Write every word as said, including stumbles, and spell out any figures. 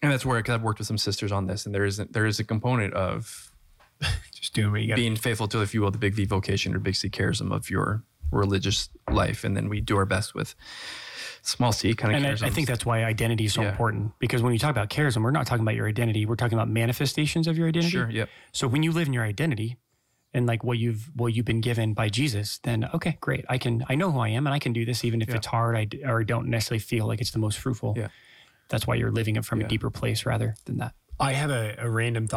And that's where, because I've worked with some sisters on this, and there is a, there is a component of just doing what you got. Being faithful to, if you will, the big V vocation or big C charism of your religious life, and then we do our best with small C kind of. And I, I think that's why identity is so yeah. important, because when you talk about charism, we're not talking about your identity. We're talking about manifestations of your identity. Sure. Yep. So when you live in your identity and like what you've what you've been given by Jesus, then okay, great. I can I know who I am, and I can do this even if yeah. it's hard. I or don't necessarily feel like it's the most fruitful. Yeah. That's why you're living it from yeah. a deeper place rather than that. I have a, a random thought.